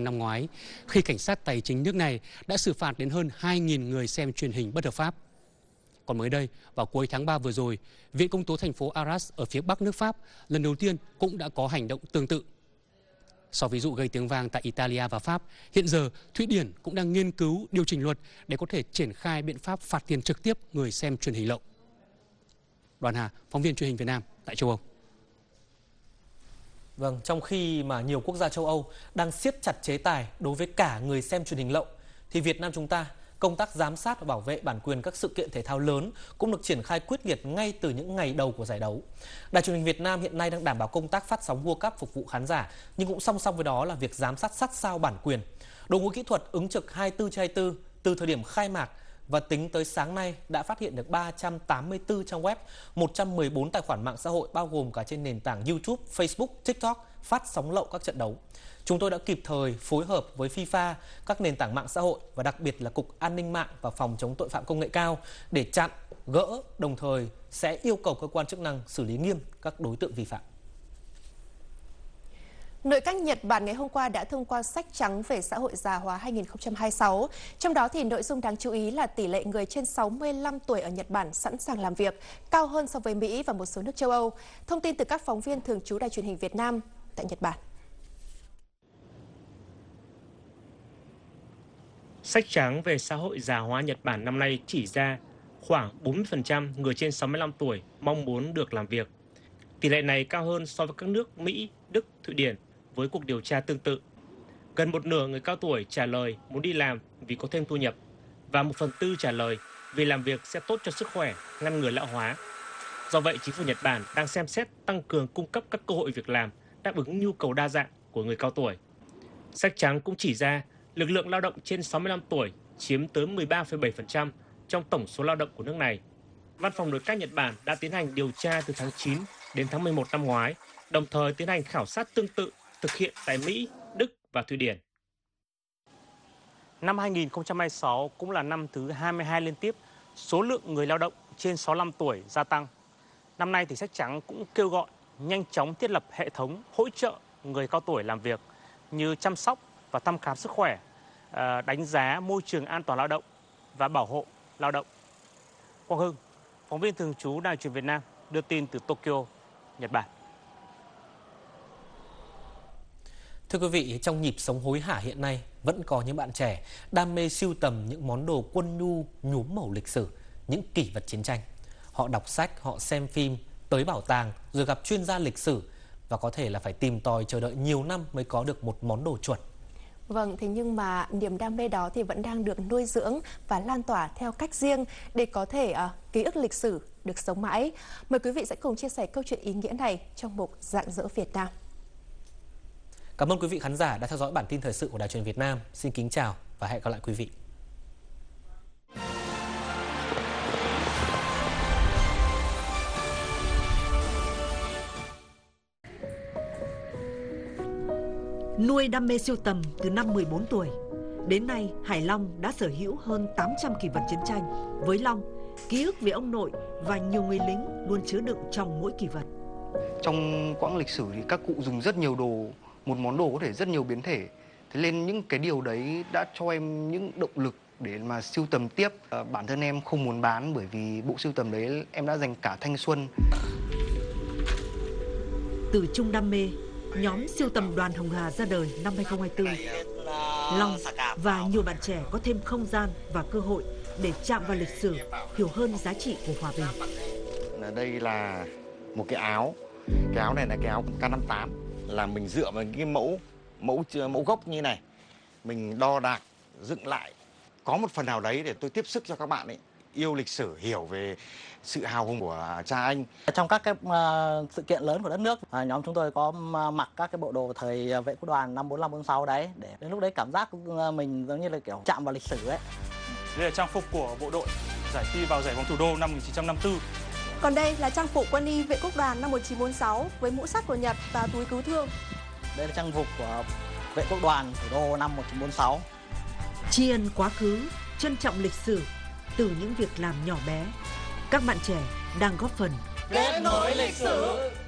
năm ngoái, khi cảnh sát tài chính nước này đã xử phạt đến hơn 2.000 người xem truyền hình bất hợp pháp. Còn mới đây, vào cuối tháng 3 vừa rồi, Viện Công tố thành phố Arras ở phía bắc nước Pháp lần đầu tiên cũng đã có hành động tương tự. Sau ví dụ gây tiếng vang tại Italia và Pháp, hiện giờ Thụy Điển cũng đang nghiên cứu điều chỉnh luật để có thể triển khai biện pháp phạt tiền trực tiếp người xem truyền hình lậu. Đoàn Hà, phóng viên truyền hình Việt Nam tại châu Âu. Vâng, trong khi mà nhiều quốc gia châu Âu đang siết chặt chế tài đối với cả người xem truyền hình lậu, thì Việt Nam chúng ta, công tác giám sát và bảo vệ bản quyền các sự kiện thể thao lớn cũng được triển khai quyết liệt ngay từ những ngày đầu của giải đấu. Đài truyền hình Việt Nam hiện nay đang đảm bảo công tác phát sóng World Cup phục vụ khán giả, nhưng cũng song song với đó là việc giám sát sát sao bản quyền. Đội ngũ kỹ thuật ứng trực 24/24 từ thời điểm khai mạc và tính tới sáng nay đã phát hiện được 384 trang web, 114 tài khoản mạng xã hội bao gồm cả trên nền tảng YouTube, Facebook, TikTok phát sóng lậu các trận đấu. Chúng tôi đã kịp thời phối hợp với FIFA, các nền tảng mạng xã hội và đặc biệt là Cục An ninh mạng và Phòng chống tội phạm công nghệ cao để chặn, gỡ, đồng thời sẽ yêu cầu cơ quan chức năng xử lý nghiêm các đối tượng vi phạm. Nội các Nhật Bản ngày hôm qua đã thông qua sách trắng về xã hội già hóa 2026. Trong đó thì nội dung đáng chú ý là tỷ lệ người trên 65 tuổi ở Nhật Bản sẵn sàng làm việc, cao hơn so với Mỹ và một số nước châu Âu. Thông tin từ các phóng viên thường trú Đài truyền hình Việt Nam tại Nhật Bản. Sách trắng về xã hội già hóa Nhật Bản năm nay chỉ ra khoảng 40% người trên 65 tuổi mong muốn được làm việc. Tỷ lệ này cao hơn so với các nước Mỹ, Đức, Thụy Điển với cuộc điều tra tương tự. Gần một nửa người cao tuổi trả lời muốn đi làm vì có thêm thu nhập và 1/4 trả lời vì làm việc sẽ tốt cho sức khỏe, ngăn ngừa lão hóa. Do vậy, chính phủ Nhật Bản đang xem xét tăng cường cung cấp các cơ hội việc làm đáp ứng nhu cầu đa dạng của người cao tuổi. Sách trắng cũng chỉ ra lực lượng lao động trên 65 tuổi chiếm tới 13,7% trong tổng số lao động của nước này. Văn phòng Nội các Nhật Bản đã tiến hành điều tra từ tháng 9 đến tháng 11 năm ngoái, đồng thời tiến hành khảo sát tương tự thực hiện tại Mỹ, Đức và Thụy Điển. Năm 2026 cũng là năm thứ 22 liên tiếp số lượng người lao động trên 65 tuổi gia tăng. Năm nay thì sách trắng cũng kêu gọi nhanh chóng thiết lập hệ thống hỗ trợ người cao tuổi làm việc như chăm sóc và thăm khám sức khỏe, đánh giá môi trường an toàn lao động và bảo hộ lao động. Quang Hưng, phóng viên thường trú Đài truyền Việt Nam đưa tin từ Tokyo, Nhật Bản. Thưa quý vị, trong nhịp sống hối hả hiện nay, vẫn có những bạn trẻ đam mê sưu tầm những món đồ quân nhu nhuốm màu lịch sử, những kỷ vật chiến tranh. Họ đọc sách, họ xem phim, tới bảo tàng, rồi gặp chuyên gia lịch sử và có thể là phải tìm tòi chờ đợi nhiều năm mới có được một món đồ chuẩn. Vâng, thế nhưng mà niềm đam mê đó thì vẫn đang được nuôi dưỡng và lan tỏa theo cách riêng để có thể ký ức lịch sử được sống mãi. Mời quý vị sẽ cùng chia sẻ câu chuyện ý nghĩa này trong mục Rạng rỡ Việt Nam. Cảm ơn quý vị khán giả đã theo dõi bản tin thời sự của Đài truyền Việt Nam. Xin kính chào và hẹn gặp lại quý vị. Nuôi đam mê sưu tầm từ năm 14 tuổi. Đến nay, Hải Long đã sở hữu hơn 800 kỷ vật chiến tranh. Với Long, ký ức về ông nội và nhiều người lính luôn chứa đựng trong mỗi kỷ vật. Trong quãng lịch sử thì các cụ dùng rất nhiều đồ, một món đồ có thể rất nhiều biến thể. Thế nên những cái điều đấy đã cho em những động lực để mà sưu tầm tiếp. Bản thân em không muốn bán bởi vì bộ sưu tầm đấy em đã dành cả thanh xuân. Từ chung đam mê, nhóm sưu tầm Đoàn Hồng Hà ra đời năm 2024. Long và nhiều bạn trẻ có thêm không gian và cơ hội để chạm vào lịch sử, hiểu hơn giá trị của hòa bình. Đây là một cái áo. Cái áo này là cái áo K58, là mình dựa vào cái mẫu gốc như này, mình đo đạc dựng lại. Có một phần nào đấy để tôi tiếp sức cho các bạn ấy yêu lịch sử, hiểu về sự hào hùng của cha anh. Trong các cái sự kiện lớn của đất nước, nhóm chúng tôi có mặc các cái bộ đồ thời vệ quốc đoàn năm 45-46 đấy, để đến lúc đấy cảm giác mình giống như là kiểu chạm vào lịch sử ấy. Đây là trang phục của bộ đội giải thi vào giải bóng thủ đô năm 1954. Còn đây là trang phục quân y vệ quốc đoàn năm 1946 với mũ sắt của Nhật và túi cứu thương. Đây là trang phục của vệ quốc đoàn thủ đô năm 1946. Tri ân quá khứ, trân trọng lịch sử từ những việc làm nhỏ bé. Các bạn trẻ đang góp phần kết nối lịch sử.